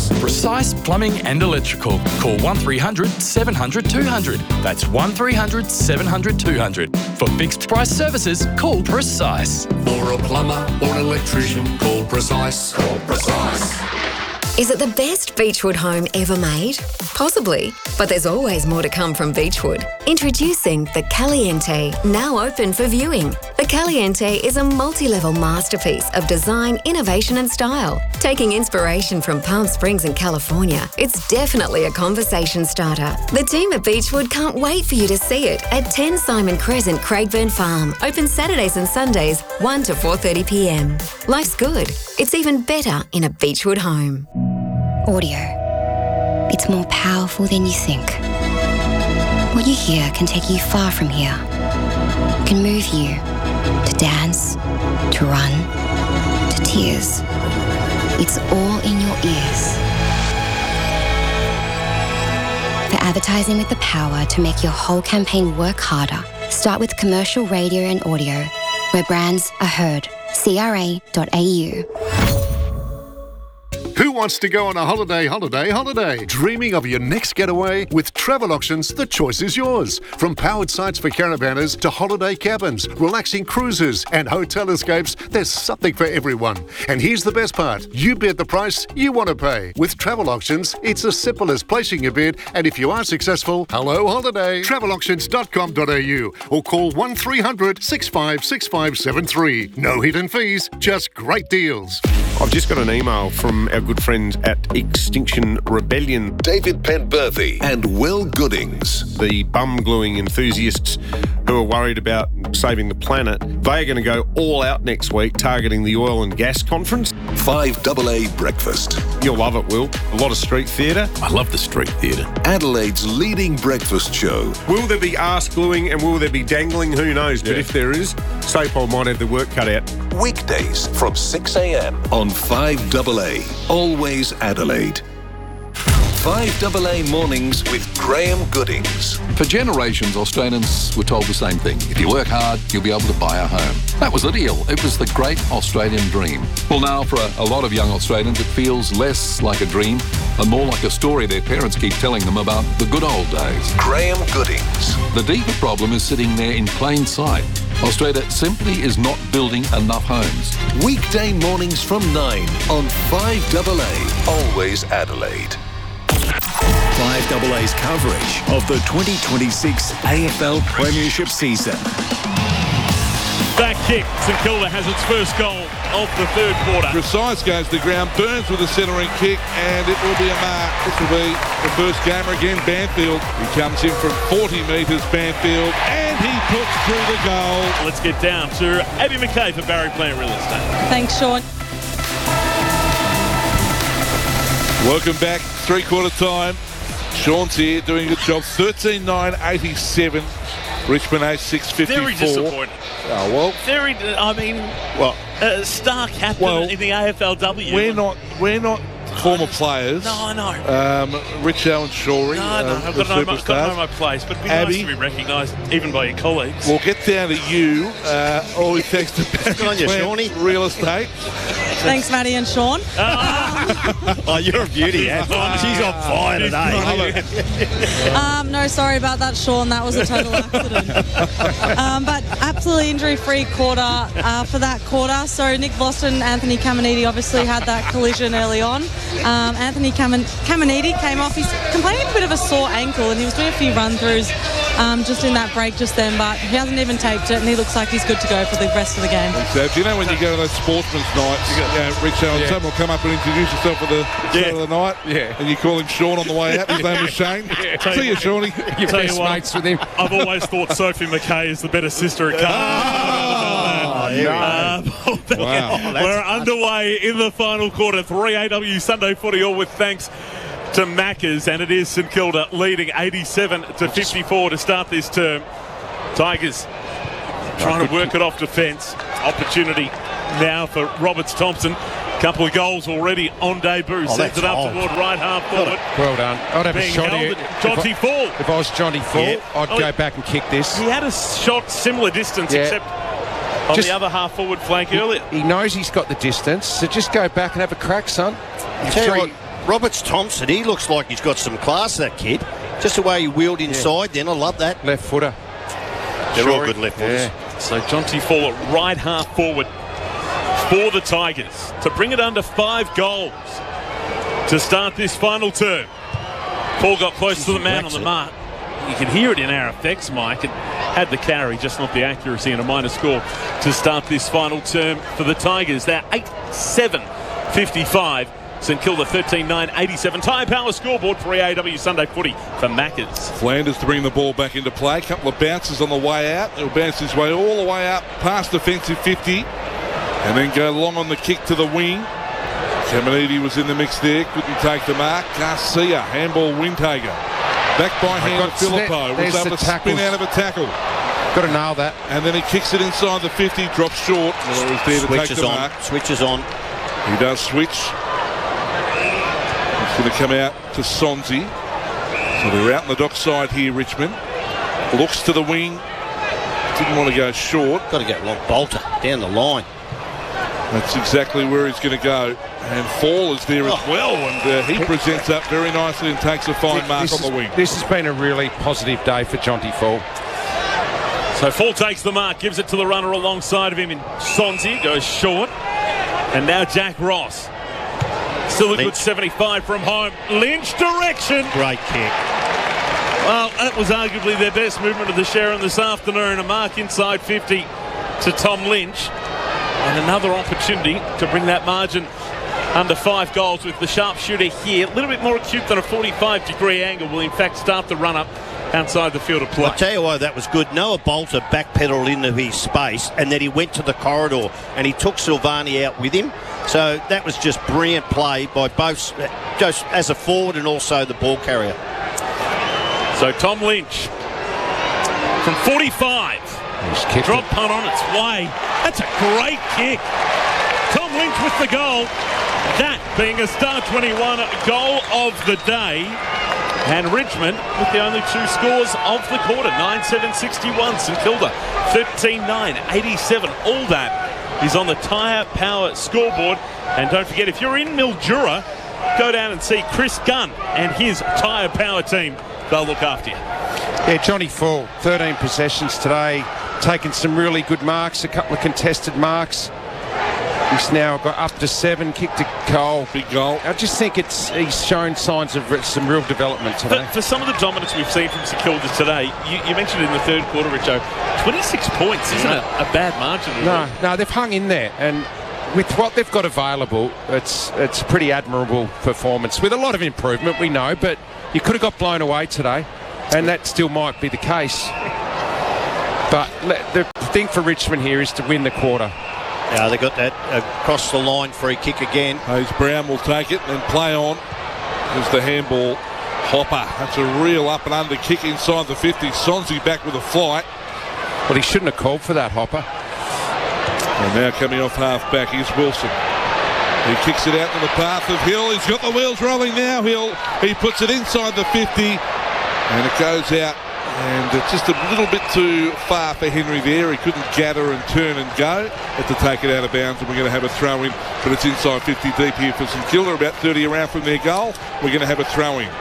Precise Plumbing and Electrical. Call 1300 700 200. That's 1300 700 200. For fixed price services, call Precise. For a plumber or an electrician, call Precise. Call Precise. Is it the best Beechwood home ever made? Possibly, but there's always more to come from Beechwood. Introducing the Caliente, now open for viewing. The Caliente is a multi-level masterpiece of design, innovation and style. Taking inspiration from Palm Springs and California, it's definitely a conversation starter. The team at Beechwood can't wait for you to see it at 10 Simon Crescent, Craigburn Farm. Open Saturdays and Sundays, 1 to 4:30 p.m. Life's good. It's even better in a Beechwood home. Audio. It's more powerful than you think. What you hear can take you far from here. It can move you to dance, to run, to tears. It's all in your ears. For advertising with the power to make your whole campaign work harder, start with commercial radio and audio, where brands are heard. CRA.au. Who wants to go on a holiday? Dreaming of your next getaway? With Travel Auctions, the choice is yours. From powered sites for caravanners to holiday cabins, relaxing cruises and hotel escapes, there's something for everyone. And here's the best part. You bid the price you want to pay. With Travel Auctions, it's as simple as placing your bid, and if you are successful, hello holiday. Travelauctions.com.au or call 1300 656573. No hidden fees, just great deals. I've just got an email from our good friends at Extinction Rebellion. David Penberthy and Will Goodings. The bum gluing enthusiasts who are worried about saving the planet. They're going to go all out next week targeting the oil and gas conference. 5AA Breakfast. You'll love it, Will. A lot of street theatre. I love the street theatre. Adelaide's leading breakfast show. Will there be arse gluing and will there be dangling? Who knows? But if there is, Sapol might have the work cut out. Weekdays from 6 a.m. on 5AA. Always Adelaide. 5AA Mornings with Graham Goodings. For generations, Australians were told the same thing. If you work hard, you'll be able to buy a home. That was the deal. It was the great Australian dream. Well, now, for a lot of young Australians, it feels less like a dream and more like a story their parents keep telling them about the good old days. Graham Goodings. The deeper problem is sitting there in plain sight. Australia simply is not building enough homes. Weekday mornings from 9 on 5AA. Always Adelaide. 5AA's coverage of the 2026 AFL Premiership season. Back kick. St Kilda has its first goal of the third quarter. Precise goes to the ground, Burns with a centering kick, and it will be a mark. This will be the first gamer again, Banfield. He comes in from 40 metres, Banfield, and he puts through the goal. Let's get down to Abby McKay for Barry Plant Real Estate. Thanks, Sean. Welcome back, three-quarter time. Sean's here doing a good job. 13-9-87. Richmond A 654. Very disappointing. Oh, well. Very, I mean, well, star captain in the AFLW. We're not former players. No, I know. Rich Allen Shawry. No, I've got to know my place, but it'd be Abby, nice to be recognised even by your colleagues. We'll get down to you. All we text about Good on you, Shawnee. Real estate. Thanks, Maddie and Sean. Oh, you're a beauty, Ed. She's on fire today. No, sorry about that, Sean. That was a total accident. But absolutely injury-free quarter for that quarter. So Nick Boston, Anthony Caminiti obviously had that collision early on. Anthony Caminiti came off. He's complaining a bit of a sore ankle, and he was doing a few run-throughs just in that break just then, but he hasn't even taped it, and he looks like he's good to go for the rest of the game. So, do you know when you go to those sportsman's nights, Rich Allen, someone will come up and introduce yourself for the start of the night, and you call him Sean on the way out. His name is Shane. See you, Shawnee. You're best mates with him. I've always thought Sophie McKay is the better sister at Wow. We're underway in the final quarter. 3AW Sunday Footy, all with thanks to Maccas, and it is St Kilda leading 87-54 to start this term. Tigers trying to work it off defence. Opportunity now for Roberts-Thompson. Couple of goals already on debut. Sends it up toward right half forward. Well done. I'd have a shot here. Jonty Fall. If I was Jonty Fall, I'd go back and kick this. He had a shot similar distance, except on the other half forward flank earlier. He knows he's got the distance, so just go back and have a crack, son. Roberts-Thompson, he looks like he's got some class, that kid. Just the way he wheeled inside then, I love that. Left footer. They're all good left footers. Yeah. So Jonty Fall at right half forward for the Tigers to bring it under 5 goals to start this final term. Paul got close to the man on the mark. You can hear it in our effects, Mike. It had the carry, just not the accuracy, and a minor score to start this final term for the Tigers. They're 8-7-55. St Kilda 13-9-87. Tyre Power scoreboard for EAW Sunday Footy for Maccas. Flanders to bring the ball back into play. Couple of bounces on the way out. He'll bounce his way all the way up past defensive 50 and then go long on the kick to the wing. Caminiti was in the mix there, couldn't take the mark. Garcia, handball Windhager. Back by hand to Filippo. Was able to spin out of a tackle. Got to nail that. And then he kicks it inside the 50, drops short. Well, was there to take the mark. Switches on. He does switch. It's going to come out to Sonzi. So they're out on the dockside here, Richmond. Looks to the wing. Didn't want to go short. Got to get long. Bolter down the line. That's exactly where he's going to go. And Fall is there as well. And he presents up very nicely and takes a fine mark on the wing. This has been a really positive day for Jonty Fall. So Fall takes the mark, gives it to the runner alongside of him in Sonzi. Goes short. And now Jack Ross. Still a good 75 from home. Lynch direction. Great kick. Well, that was arguably their best movement of the Sharon this afternoon. A mark inside 50 to Tom Lynch. And another opportunity to bring that margin under 5 goals with the sharpshooter here. A little bit more acute than a 45-degree angle will in fact start the run-up outside the field of play. I'll tell you why that was good. Noah Bolter backpedaled into his space and then he went to the corridor and he took Silvani out with him. So that was just brilliant play by both, just as a forward and also the ball carrier. So Tom Lynch from 45. Drop punt on its way. That's a great kick. Tom Lynch with the goal. That being a Star 21 goal of the day. And Richmond with the only 2 scores of the quarter. 9-7-61. St Kilda 13-9-87. All that is on the Tyre Power scoreboard. And don't forget, if you're in Mildura, go down and see Chris Gunn and his Tyre Power team. They'll look after you. Yeah, Jonty Fall, 13 possessions today, taken some really good marks, a couple of contested marks. He's now got up to 7, kicked a goal. Big goal. I just think he's shown signs of some real development today. For some of the dominance we've seen from St Kilda today, you mentioned in the third quarter, Richo, 26 points isn't a bad margin. No, they've hung in there. And with what they've got available, it's a pretty admirable performance. With a lot of improvement, we know, but you could have got blown away today, and that still might be the case. But the thing for Richmond here is to win the quarter. Yeah, they got that across the line free kick again. Hayes Brown will take it and play on. There's the handball. Hopper. That's a real up and under kick inside the 50. Sonzi back with a flight. Well, he shouldn't have called for that, Hopper. And now coming off half back is Wilson. He kicks it out to the path of Hill. He's got the wheels rolling now, Hill. He puts it inside the 50. And it goes out. And it's just a little bit too far for Henry there. He couldn't gather and turn and go. Had to take it out of bounds, and we're going to have a throw in. But it's inside 50 deep here for St Kilda, about 30 around from their goal. We're going to have a throw in.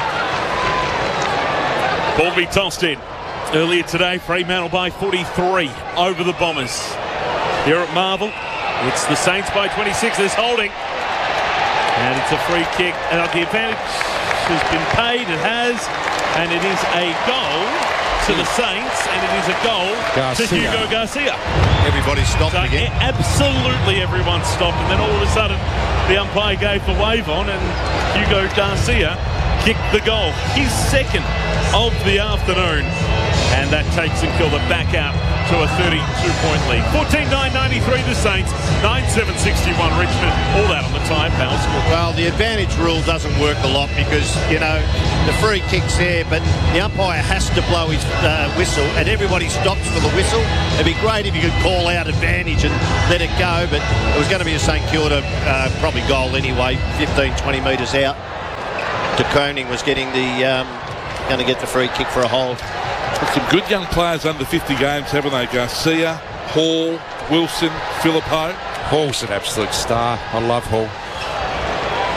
Ball to be tossed in. Earlier today, Fremantle by 43 over the Bombers. Here at Marvel, it's the Saints by 26. There's holding. And it's a free kick. And the advantage has been paid. It has. And it is a goal to the Saints, and it is a goal to Hugo Garcia. Everybody stopped again. Absolutely everyone stopped, and then all of a sudden the umpire gave the wave on, and Hugo Garcia kicked the goal. His second of the afternoon, and that takes St Kilda back out to a 32-point lead. 14-9-93 the Saints, 9-7-61 Richmond. All that on the Tyre Power score. Well, the advantage rule doesn't work a lot because, you know, the free kick's there, but the umpire has to blow his whistle, and everybody stops for the whistle. It'd be great if you could call out advantage and let it go, but it was going to be a St Kilda probably goal anyway, 15, 20 metres out. De Koning was getting going to get the free kick for a hold. Some good young players under 50 games, haven't they? Garcia, Hall, Wilson, Filippo. Hall's an absolute star. I love Hall.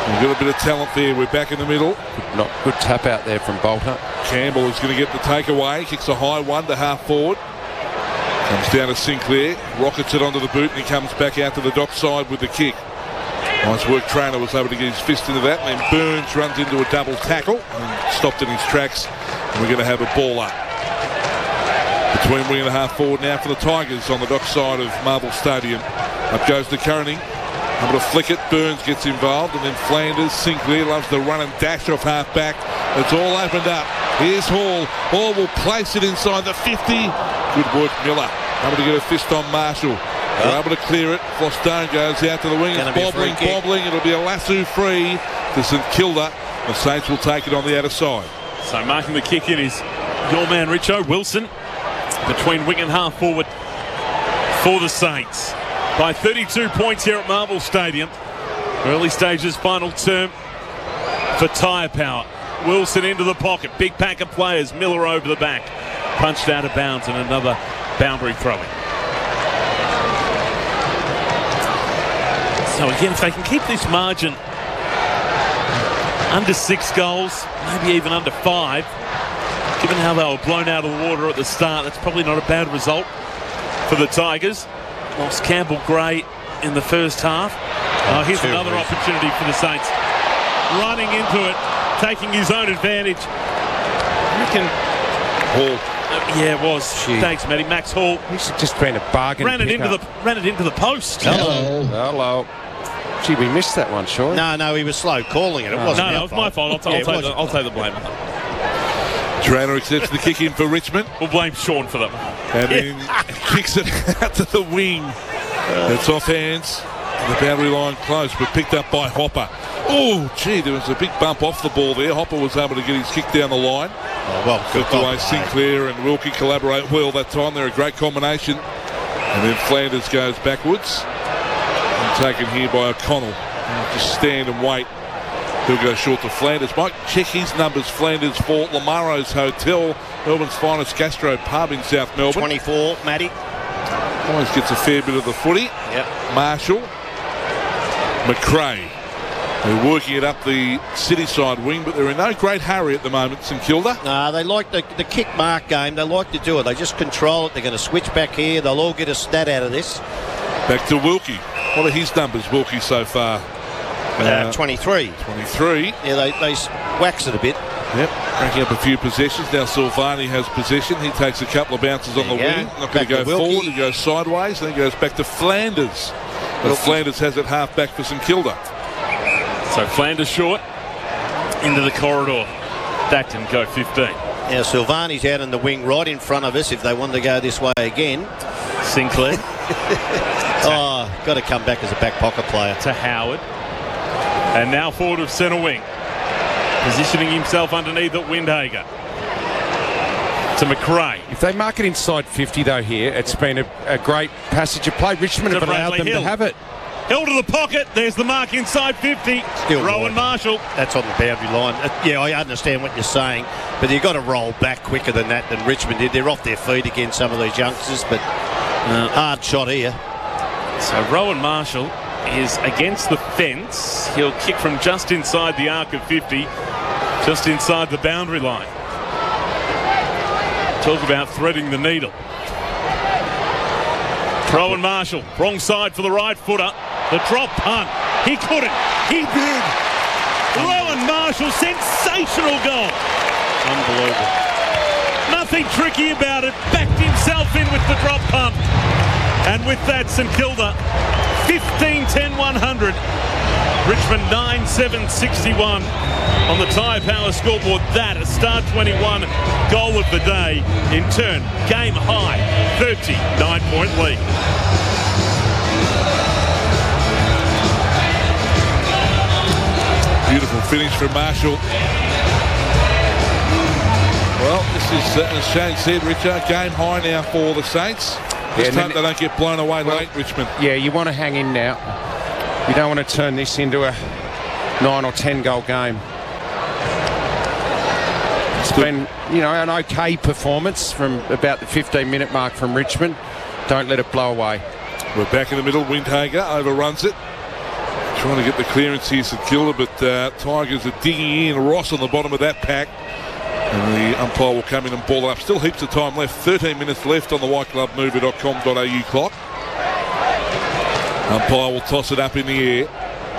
We've got a bit of talent there. We're back in the middle. Good tap out there from Bolter. Campbell is going to get the takeaway. Kicks a high one to half forward. Comes down to Sinclair. Rockets it onto the boot, and he comes back out to the dock side with the kick. Nice work. Trainer was able to get his fist into that. And then Burns runs into a double tackle and stopped in his tracks. And we're going to have a ball up. Between wing and a half forward now for the Tigers on the dock side of Marvel Stadium. Up goes to Curning. Able to flick it. Burns gets involved, and then Flanders. Sinclair loves the run and dash off half back. It's all opened up. Here's Hall. Hall will place it inside the 50. Good work, Miller. Able to get a fist on Marshall. They're able to clear it. Flostone goes out to the wing. It's bobbling. It'll be a lasso free to St Kilda. The Saints will take it on the outer side. So marking the kick in is your man Richo Wilson. Between wing and half forward for the Saints. By 32 points here at Marvel Stadium. Early stages, final term for Tyre Power. Wilson into the pocket. Big pack of players. Miller over the back. Punched out of bounds and another boundary throw-in. So again, if they can keep this margin under 6 goals, maybe even under 5, given how they were blown out of the water at the start, that's probably not a bad result for the Tigers. Lost Campbell Gray in the first half. Here's another opportunity for the Saints. Running into it, taking his own advantage. Hall. Yeah, it was. Gee. Thanks, Matty. Max Hall. He's just been a bargain. Ran it into the post. Hello. Gee, we missed that one, Sean. No, he was slow calling it. It wasn't. No, it was my fault. I'll take the blame. Trainer accepts the kick in for Richmond. We'll blame Sean for them. And then kicks it out to the wing. It's off hands. The boundary line close, but picked up by Hopper. Oh, gee, there was a big bump off the ball there. Hopper was able to get his kick down the line. Flipped away. Sinclair and Wilkie collaborate well that time. They're a great combination. And then Flanders goes backwards. And taken here by O'Connell. Just stand and wait. He'll go short to Flanders. Might check his numbers. Flanders for Lamaro's Hotel, Melbourne's finest gastro pub in South Melbourne. 24, Matty. Always gets a fair bit of the footy. Yep. Marshall. McRae. They're working it up the city side wing, but they're in no great hurry at the moment, St Kilda. No, they like the kick mark game. They like to do it. They just control it. They're going to switch back here. They'll all get a stat out of this. Back to Wilkie. What are his numbers, Wilkie, so far? 23. 23. Yeah, they wax it a bit. Yep, cracking up a few possessions. Now Silvani has possession. He takes a couple of bounces on the wing. Not going to go forward. He goes sideways. Then he goes back to Flanders. But Flanders has it half back for St Kilda. So Flanders short into the corridor. That didn't go 15. Now Silvani's out in the wing right in front of us if they want to go this way again. Sinclair. Got to come back as a back pocket player. To Howard. And now forward of centre wing. Positioning himself underneath at Windhager. To McRae. If they mark it inside 50 though here, it's been a great passage of play. Richmond have allowed them to have it. Held to the pocket. There's the mark inside 50. Still Rowan Marshall. That's on the boundary line. Yeah, I understand what you're saying, but you've got to roll back quicker than that than Richmond did. They're off their feet against some of these youngsters, but hard shot here. So Rowan Marshall is against the fence. He'll kick from just inside the arc of 50, just inside the boundary line. Talk about threading the needle. Rowan Marshall, wrong side for the right footer. The drop punt. He couldn't. He did. Rowan Marshall, sensational goal. Unbelievable. Nothing tricky about it. Backed himself in with the drop punt. And with that, St Kilda 15-10-100. Richmond 9-7-61 on the Tyre Power scoreboard. That a start 21 goal of the day. In turn, game high 39-point lead. Beautiful finish from Marshall. Well, this is, as Shane said, Richard, game high now for the Saints. This time they don't get blown away late, Richmond. Yeah, you want to hang in now. You don't want to turn this into a 9 or 10 goal game. It's been, an okay performance from about the 15-minute mark from Richmond. Don't let it blow away. We're back in the middle. Windhager overruns it. Trying to get the clearance here, St Kilda, but Tigers are digging in. Ross on the bottom of that pack. And the umpire will come in and ball it up. Still heaps of time left. 13 minutes left on the whiteglovemover.com.au clock. Umpire will toss it up in the air.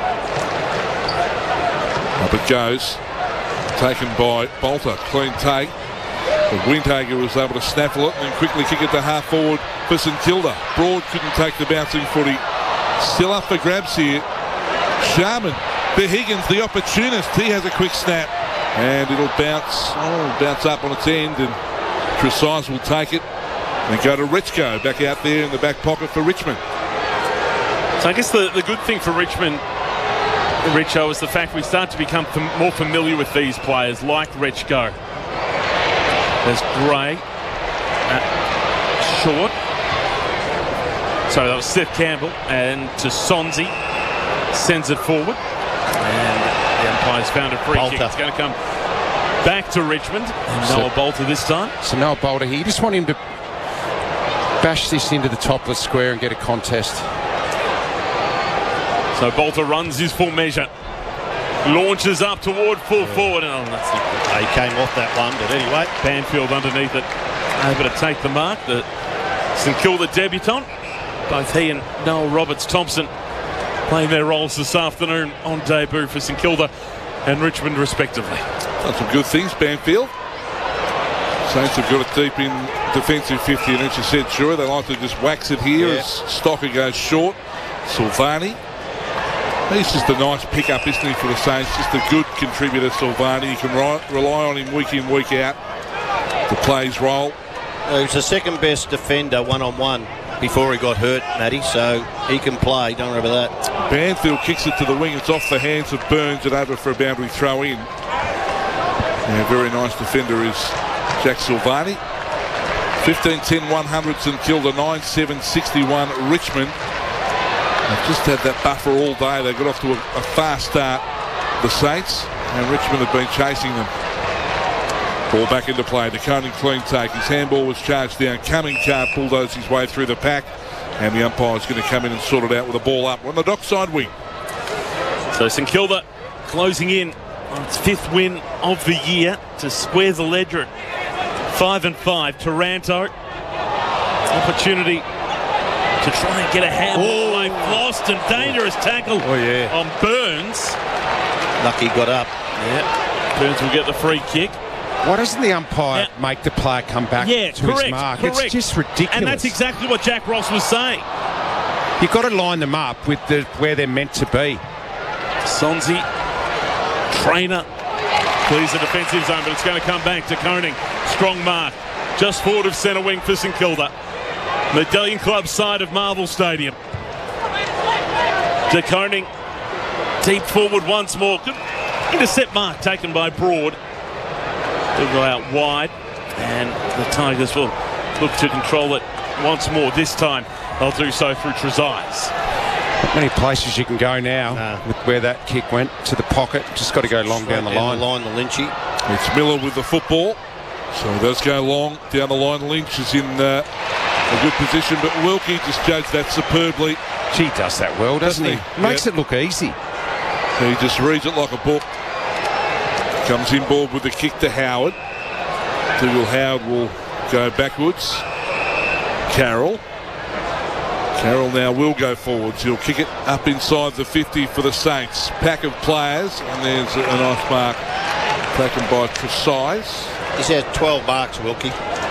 Up it goes. Taken by Bolter. Clean take. But Windhager was able to snaffle it and then quickly kick it to half forward for St Kilda. Broad couldn't take the bouncing footy. Still up for grabs here. Sharman. For Higgins, the opportunist. He has a quick snap. And it'll bounce up on its end, and Precise will take it and go to Richko back out there in the back pocket for Richmond. So I guess the good thing for Richmond, Richo, is the fact we start to become more familiar with these players like Richko. There's Gray short. So that was Seth Campbell, and to Sonzi sends it forward. And the umpire's found a free kick. It's going to come back to Richmond. And Noah Bolter this time. So Noah Bolter here. You just want him to bash this into the top of the square and get a contest. So Bolter runs his full measure. Launches up toward full forward. Oh, that's not good. He came off that one, but anyway. Banfield underneath it. Able to take the mark. The St Kilda debutant. Both he and Noel Roberts-Thompson playing their roles this afternoon on debut for St Kilda and Richmond respectively. Done some good things, Banfield. Saints have got it deep in defensive 50, and as you said, sure, they like to just wax it here as Stocker goes short. Silvani. He's just a nice pick-up, isn't he, for the Saints? Just a good contributor, Silvani. You can rely on him week in, week out to play his role. He was the second best defender one-on-one before he got hurt, Matty, so he can play, don't worry about that. Banfield kicks it to the wing. It's off the hands of Burns and over for a boundary throw in. And a very nice defender is Jack Silvani. 15-10-100 St Kilda, 9-7-61 Richmond. They've just had that buffer all day. They got off to a fast start, the Saints, and Richmond have been chasing them. Ball back into play. DeConing clean take. His handball was charged down. Cumming can't bulldoze his way through the pack. And the umpire's going to come in and sort it out with a ball up on the dockside wing. So St Kilda closing in on its 5th win of the year to square the ledger at 5-5. Taranto. Opportunity to try and get a handball away. Lost and dangerous tackle on Burns. Lucky got up. Yeah. Burns will get the free kick. Why doesn't the umpire make the player come back to his mark? Correct. It's just ridiculous. And that's exactly what Jack Ross was saying. You've got to line them up with where they're meant to be. Sonzi, Trainer, clears the defensive zone, but it's going to come back to Koning. Strong mark, just forward of centre wing for St Kilda. Medallion Club side of Marvel Stadium. De Koning, deep forward once more. Good intercept mark taken by Broad. They'll go out wide, and the Tigers will look to control it once more. This time, they'll do so through Trezise. Not many places you can go now with where that kick went to the pocket. Just got to go long down the line. The Lynchy. It's Miller with the football. So it does go long down the line. Lynch is in a good position, but Wilkie just judged that superbly. He does that well, doesn't he? Makes it look easy. He just reads it like a book. Comes inboard with the kick to Howard. Dougal Howard will go backwards. Carroll now will go forwards. He'll kick it up inside the 50 for the Saints. Pack of players, and there's a nice mark taken by Precise. He's had 12 marks, Wilkie.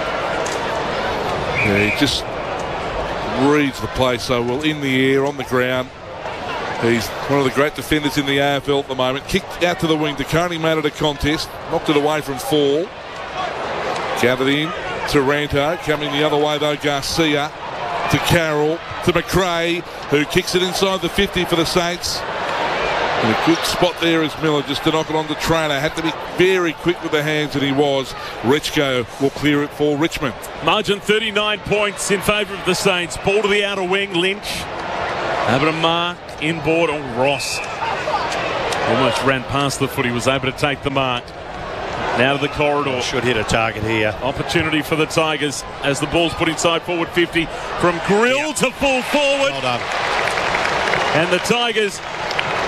Yeah, he just reads the play so well in the air, on the ground. He's one of the great defenders in the AFL at the moment. Kicked out to the wing. DeConing made it a contest. Knocked it away from fall. Gathered in. Taranto coming the other way though. Garcia to Carroll to McRae, who kicks it inside the 50 for the Saints. And a good spot there is Miller just to knock it on the Trainer. Had to be very quick with the hands, and he was. Richko will clear it for Richmond. Margin 39 points in favour of the Saints. Ball to the outer wing. Lynch able to mark inboard on Ross. Almost ran past the foot. He was able to take the mark. Now to the corridor. Should hit a target here. Opportunity for the Tigers as the ball's put inside forward 50 from Grill to full forward. Well done. And the Tigers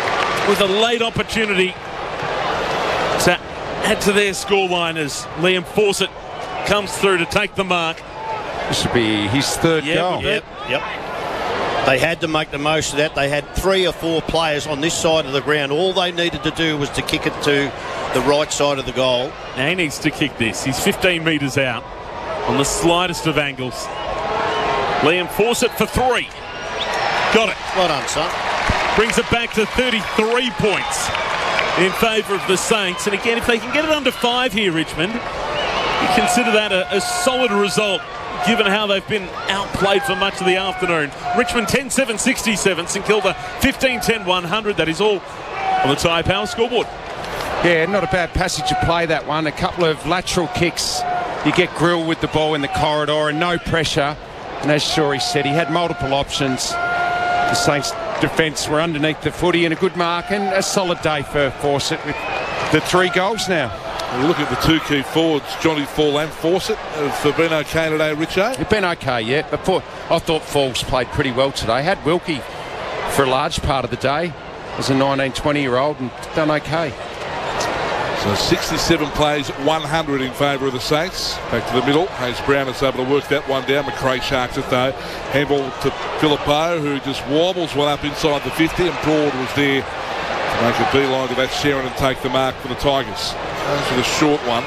with a late opportunity to add to their scoreline as Liam Fawcett comes through to take the mark. This should be his third goal. Yep. They had to make the most of that. They had 3 or 4 players on this side of the ground. All they needed to do was to kick it to the right side of the goal. Now he needs to kick this. He's 15 metres out on the slightest of angles. Liam Fawcett for 3. Got it. Well done, son. Brings it back to 33 points in favour of the Saints. And again, if they can get it under 5 here, Richmond, you consider that a solid result, given how they've been outplayed for much of the afternoon. Richmond 10-7-67, St Kilda 15-10-100. That is all on the Tyre Power scoreboard. Yeah, not a bad passage of play, that one. A couple of lateral kicks. You get Grill with the ball in the corridor and no pressure. And as Shorey said, he had multiple options. The Saints defence were underneath the footy and a good mark and a solid day for Fawcett with the 3 goals now. We look at the 2 key forwards, Johnny Fall and Fawcett. Have been okay today, Richo? They've been okay, yeah. But I thought Falls played pretty well today. Had Wilkie for a large part of the day as a 19, 20-year-old and done okay. So 67 plays, 100 in favour of the Saints. Back to the middle. Hayes Brown is able to work that one down. McRae sharks it though. Handball to Filippo, who just wobbles one up inside the 50, and Broad was there to make a beeline to that Sharon and take the mark for the Tigers. Goes for the short one.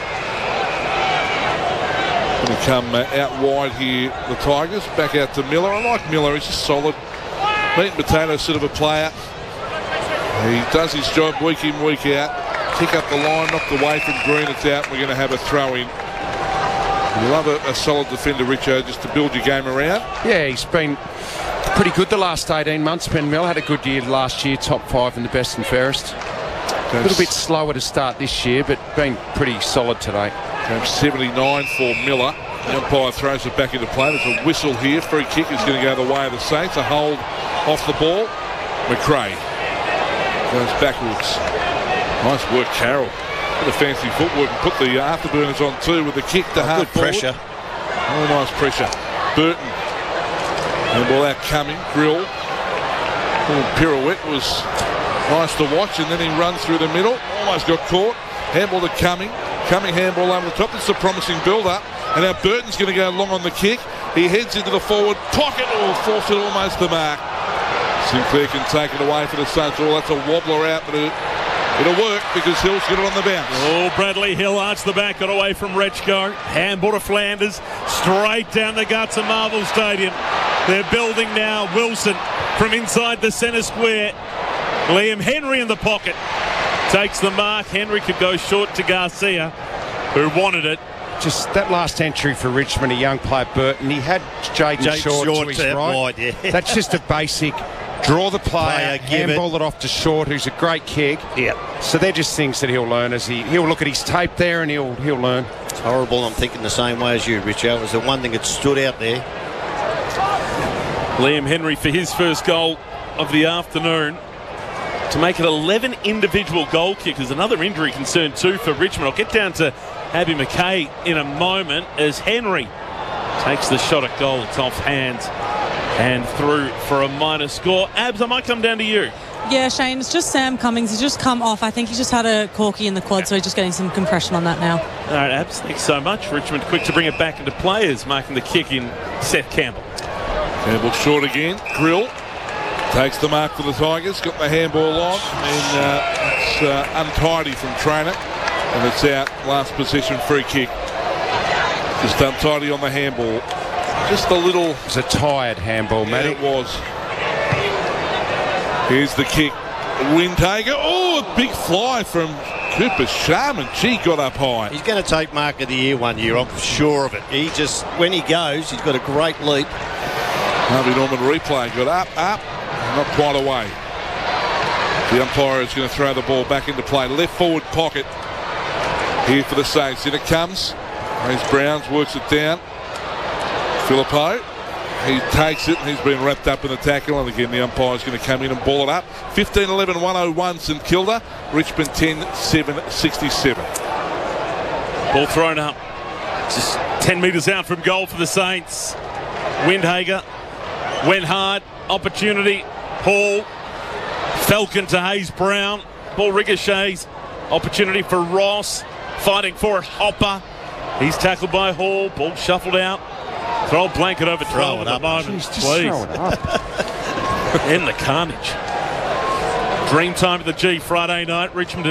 Going to come out wide here, the Tigers. Back out to Miller. I like Miller. He's just solid. Meat and potato sort of a player. He does his job week in, week out. Kick up the line, knocked away from Green. It's out. We're going to have a throw in. You love a solid defender, Richo, just to build your game around. Yeah, he's been pretty good the last 18 months. Ben Mill had a good year last year, top 5 in the best and fairest. A little bit slower to start this year, but been pretty solid today. Game 79 for Miller. The umpire throws it back into play. There's a whistle here. Free kick is going to go the way of the Saints. A hold off the ball. McRae goes backwards. Nice work, Carroll. Bit of fancy footwork and put the afterburners on too with the kick to half good pressure. Oh, nice pressure. Burton. And ball out coming. Grill. Pirouette was nice to watch, and then he runs through the middle. Almost got caught. Handball to Cumming. Cumming handball over the top. It's a promising build-up. And now Burton's going to go long on the kick. He heads into the forward pocket. Oh, force it almost to mark. Sinclair can take it away for the Saints. Oh, that's a wobbler out, but it'll work because Hill's got it on the bounce. Oh, Bradley Hill arched the back, got away from Rechko. Handball to Flanders, straight down the guts of Marvel Stadium. They're building now. Wilson from inside the centre square. Liam Henry in the pocket. Takes the mark. Henry could go short to Garcia, who wanted it. Just that last entry for Richmond, a young player, Burton, he had Jaden Short to his right. Wide, yeah. That's just a basic. Draw the player, handball it off to Short, who's a great kick. Yeah. So they're just things that he'll learn as he'll look at his tape there and he'll learn. It's horrible. I'm thinking the same way as you, Richard. It was the one thing that stood out there. Liam Henry for his first goal of the afternoon to make it 11 individual goal kickers. Another injury concern too for Richmond. I'll get down to Abby McKay in a moment as Henry takes the shot at goal. It's off hands and through for a minor score. Abs, I might come down to you. Yeah, Shane, it's just Sam Cummings. He's just come off. I think he just had a corky in the quad, so he's just getting some compression on that now. All right, Abs, thanks so much. Richmond quick to bring it back into play as marking the kick in Seth Campbell. Campbell short again. Grill takes the mark for the Tigers. Got the handball on, and it's untidy from Trainer, and it's out. Last possession free kick. Just untidy on the handball. Just a little. It was a tired handball, Matty. It was. Here's the kick. Windhager. Oh, a big fly from Cooper Sharman. She got up high. He's going to take mark of the year one year. I'm sure of it. He just, when he goes, he's got a great leap. Harvey Norman replay. Got up, not quite away. The umpire is going to throw the ball back into play. Left forward pocket here for the Saints. In it comes. Hayes Browns works it down. Filippo, he takes it and he's been wrapped up in the tackle, and again the umpire's going to come in and ball it up. 15-11, 101 St Kilda. Richmond 10-7-67. Ball thrown up just 10 metres out from goal for the Saints. Windhager went hard, opportunity. Hall Falcon to Hayes Brown. Ball ricochets. Opportunity for Ross. Fighting for it. Hopper. He's tackled by Hall. Ball shuffled out. Throw a blanket over 12 at the moment. Jeez, just please. throw it up. In the carnage. Dream time at the G Friday night. Richmond